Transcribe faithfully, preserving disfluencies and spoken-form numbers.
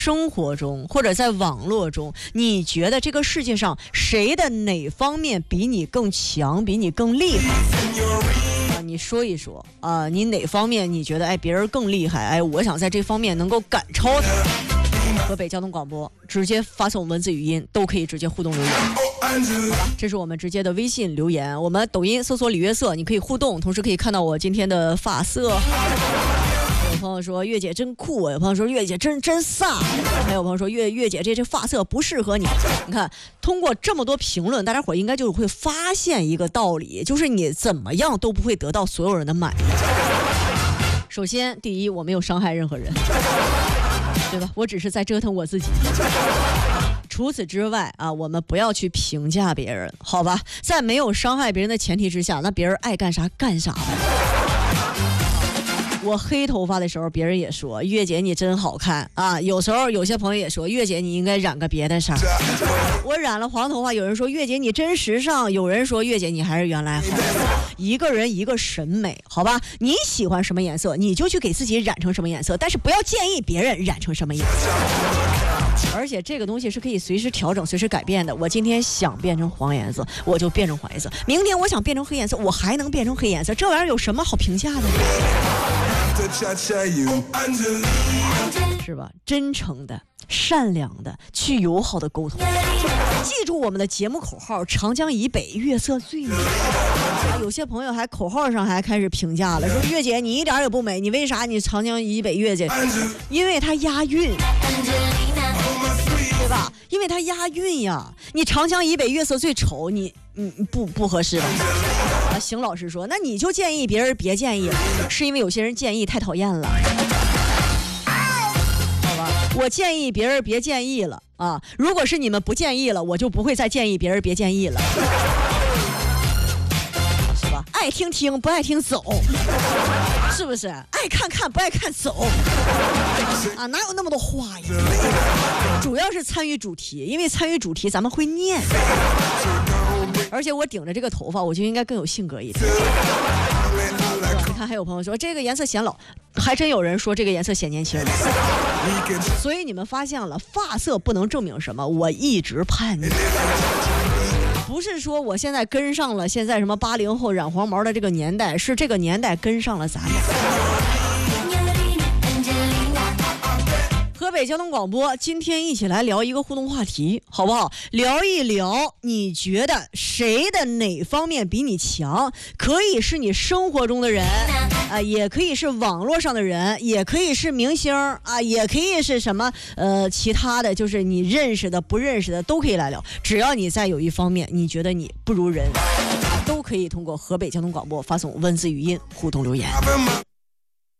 生活中或者在网络中，你觉得这个世界上谁的哪方面比你更强，比你更厉害？啊，你说一说啊，你哪方面你觉得哎别人更厉害？哎，我想在这方面能够赶超他。河北交通广播直接发送文字语音都可以直接互动留言，这是我们直接的微信留言。我们抖音搜索李约瑟，你可以互动，同时可以看到我今天的发色。有朋友说月姐真酷，有朋友说月姐真真飒，还有朋友说月月姐这这发色不适合你。你看，通过这么多评论，大家伙应该就会发现一个道理，就是你怎么样都不会得到所有人的满意。首先，第一，我没有伤害任何人，对吧？我只是在折腾我自己。除此之外啊，我们不要去评价别人，好吧？在没有伤害别人的前提之下，那别人爱干啥干啥吧。我黑头发的时候，别人也说月姐你真好看啊。有时候有些朋友也说月姐你应该染个别的色。我染了黄头发，有人说月姐你真时尚，有人说月姐你还是原来好。一个人一个审美，好吧？你喜欢什么颜色，你就去给自己染成什么颜色，但是不要建议别人染成什么颜色。而且这个东西是可以随时调整、随时改变的。我今天想变成黄颜色，我就变成黄颜色；明天我想变成黑颜色，我还能变成黑颜色。这玩意儿有什么好评价的？是吧？真诚的、善良的、去友好的沟通。记住我们的节目口号：长江以北，月色最美。有些朋友还口号上还开始评价了，说月姐你一点也不美，你为啥你长江以北月姐？因为它押韵。对吧？因为它押韵呀。你长江以北月色最丑，你嗯不不合适吧？啊，邢老师说，那你就建议别人别建议了，是因为有些人建议太讨厌了。好吧，我建议别人别建议了啊。如果是你们不建议了，我就不会再建议别人别建议了。是吧？爱听听，不爱听走。是不是爱看看不爱看走啊？哪有那么多话呀？主要是参与主题，因为参与主题咱们会念，而且我顶着这个头发，我就应该更有性格一点。你看，还有朋友说这个颜色显老，还真有人说这个颜色显年轻。所以你们发现了，发色不能证明什么，我一直叛逆。不是说我现在跟上了现在什么八零后染黄毛的这个年代，是这个年代跟上了咱们。河北交通广播今天一起来聊一个互动话题，好不好？聊一聊你觉得谁的哪方面比你强，可以是你生活中的人啊，也可以是网络上的人，也可以是明星啊，也可以是什么呃其他的，就是你认识的不认识的都可以来聊。只要你在有一方面你觉得你不如人，都可以通过河北交通广播发送文字语音互动留言。